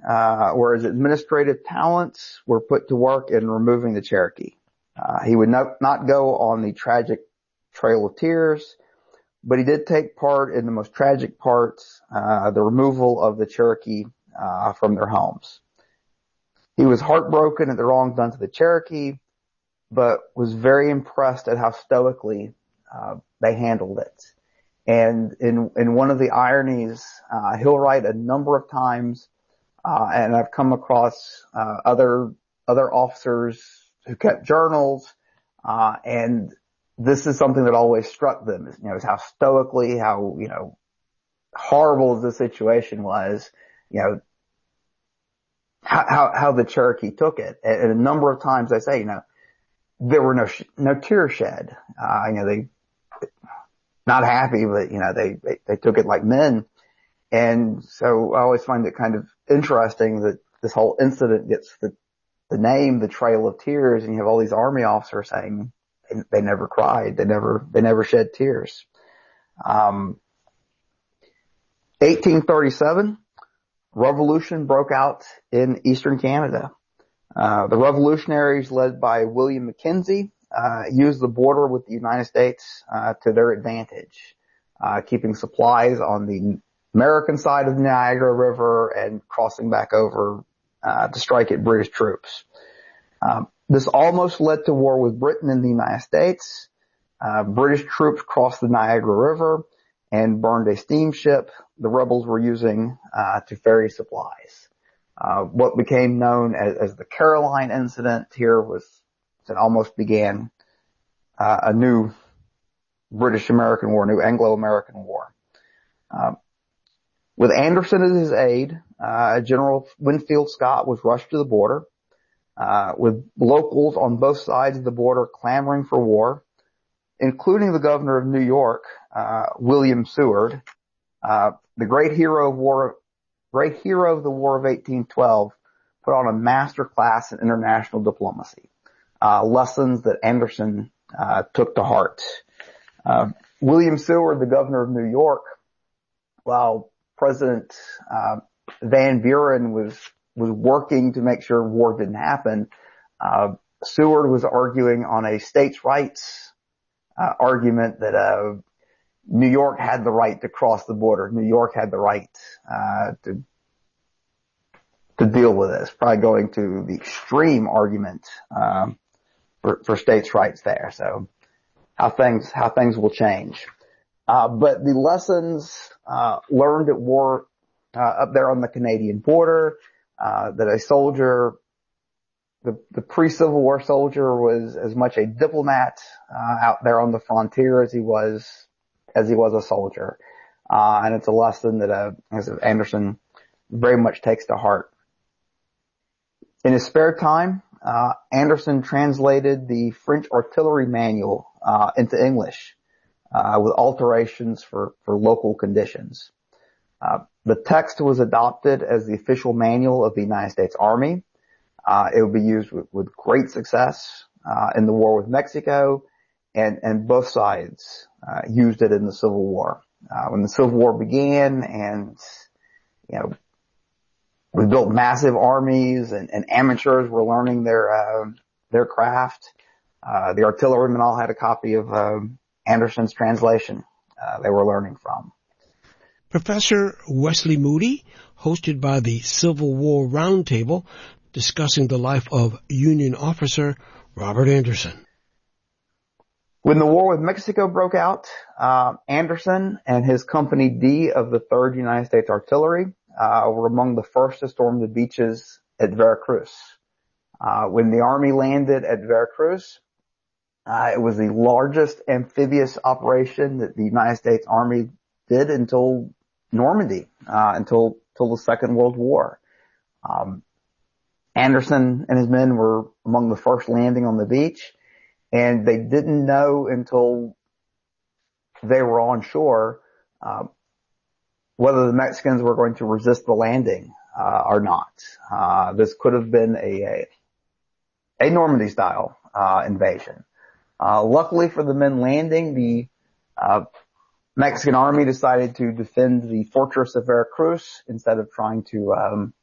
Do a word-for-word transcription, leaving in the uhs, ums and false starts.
uh, where his administrative talents were put to work in removing the Cherokee. Uh, he would not, not go on the tragic Trail of Tears, but he did take part in the most tragic parts, uh, the removal of the Cherokee, uh, from their homes. He was heartbroken at the wrong done to the Cherokee, but was very impressed at how stoically, uh, they handled it. And in, in one of the ironies, uh, he'll write a number of times, uh, and I've come across, uh, other, other officers who kept journals, uh, and this is something that always struck them, is, you know, is how stoically, how, you know, horrible the situation was, you know, how, how, how the Cherokee took it. And, and a number of times they say, you know, there were no, sh- no tears shed. Uh, you know, they, not happy, but, you know, they, they, they took it like men. And so I always find it kind of interesting that this whole incident gets the, the name, the Trail of Tears, and you have all these Army officers saying they, they never cried. They never, they never shed tears. Um, eighteen thirty-seven, revolution broke out in Eastern Canada. Uh, the revolutionaries led by William Mackenzie, uh, used the border with the United States, uh, to their advantage, uh, keeping supplies on the American side of the Niagara River and crossing back over, uh, to strike at British troops. Um, this almost led to war with Britain and the United States. Uh, British troops crossed the Niagara River and burned a steamship the rebels were using, uh, to ferry supplies. Uh, what became known as, as the Caroline incident here was, it almost began, uh, a new British-American war, new Anglo-American war. Uh, with Anderson as his aide, uh, General Winfield Scott was rushed to the border, uh, with locals on both sides of the border clamoring for war, including the governor of New York, uh, William Seward, uh, the great hero of war, great hero of the War of eighteen twelve, put on a master class in international diplomacy, uh, lessons that Anderson, uh, took to heart. Uh, William Seward, the governor of New York, while President, uh, Van Buren was, was working to make sure war didn't happen, uh, Seward was arguing on a states' rights, uh, argument that, uh, New York had the right to cross the border. New York had the right, uh, to, to deal with this. Probably going to the extreme argument, um, for, for states' rights there. So how things, how things will change. Uh, but the lessons, uh, learned at war, uh, up there on the Canadian border, uh, that a soldier, the, the pre-Civil War soldier was as much a diplomat, uh, out there on the frontier as he was, as he was a soldier. Uh, and it's a lesson that, uh, as Anderson very much takes to heart. In his spare time, uh, Anderson translated the French artillery manual, uh, into English, uh, with alterations for, for local conditions. Uh, the text was adopted as the official manual of the United States Army. Uh, it would be used with, with great success, uh, in the war with Mexico, and, and both sides, uh, used it in the Civil War. Uh, when the Civil War began and, you know, we built massive armies and, and amateurs were learning their, uh, their craft, uh, the artillerymen all had a copy of, um, Anderson's translation, uh, they were learning from. Professor Wesley Moody, hosted by the Civil War Roundtable, discussing the life of Union officer Robert Anderson. When the war with Mexico broke out, uh, Anderson and his Company D of the third United States Artillery, uh, were among the first to storm the beaches at Veracruz. Uh, when the Army landed at Veracruz, uh, it was the largest amphibious operation that the United States Army did until Normandy, uh, until, until the Second World War. Um, Anderson and his men were among the first landing on the beach, and they didn't know until they were on shore, uh, whether the Mexicans were going to resist the landing, uh, or not. Uh, this could have been a, a, a Normandy style, uh, invasion. Uh, luckily for the men landing, the, uh, Mexican army decided to defend the fortress of Veracruz instead of trying to, um,